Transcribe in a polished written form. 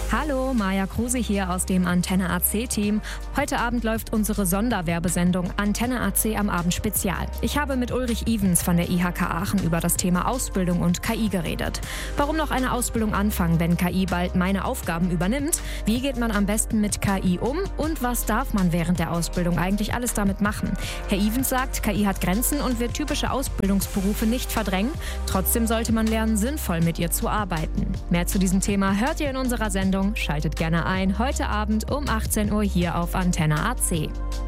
Hallo, Maja Kruse hier aus dem Antenne AC-Team. Heute Abend läuft unsere Sonderwerbesendung Antenne AC am Abend Spezial. Ich habe mit Ulrich Ivens von der IHK Aachen über das Thema Ausbildung und KI geredet. Warum noch eine Ausbildung anfangen, wenn KI bald meine Aufgaben übernimmt? Wie geht man am besten mit KI um? Und was darf man während der Ausbildung eigentlich alles damit machen? Herr Ivens sagt, KI hat Grenzen und wird typische Ausbildungsberufe nicht verdrängen. Trotzdem sollte man lernen, sinnvoll mit ihr zu arbeiten. Mehr zu diesem Thema hört ihr in unserer Sendung. Schaltet gerne ein, heute Abend um 18 Uhr hier auf Antenne AC.